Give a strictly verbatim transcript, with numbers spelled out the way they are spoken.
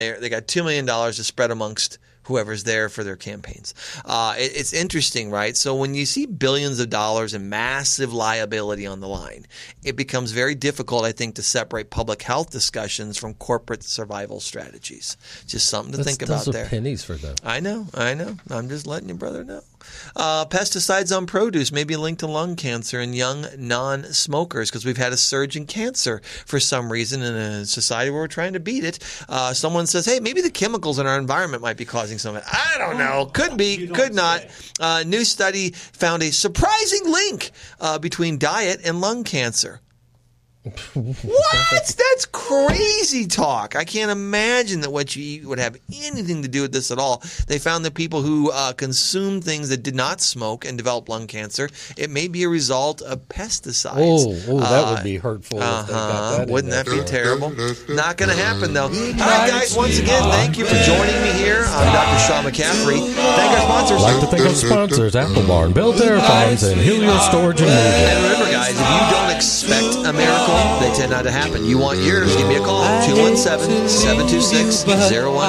They got two million dollars to spread amongst whoever's there for their campaigns. Uh, it, it's interesting, right? So when you see billions of dollars and massive liability on the line, it becomes very difficult, I think, to separate public health discussions from corporate survival strategies. Just something to That's, think about those there. are pennies for them. I know, I know. I'm just letting your brother know. Uh, pesticides on produce may be linked to lung cancer in young non-smokers because we've had a surge in cancer for some reason in a society where we're trying to beat it. Uh, someone says, hey, maybe the chemicals in our environment might be causing some of it. I don't know. Could be, could not. Uh, new study found a surprising link uh, between diet and lung cancer. What? That's crazy talk. I can't imagine that what you eat would have anything to do with this at all. They found that people who uh, consume things that did not smoke and developed lung cancer, it may be a result of pesticides. Oh, oh that uh, would be hurtful. Uh-huh. If they got that Wouldn't that there. be terrible? Not going to happen, though. All right, guys, once again, thank you for joining me here. I'm Doctor Sean McCaffrey. Thank our sponsors. I'd like to thank our sponsors, Apple Barn, Belterra Farms, and Helio Storage and Moving. And remember, guys, if you don't expect a miracle, they tend not to happen. You want yours, give me a call, two one seven, seven two six, zero one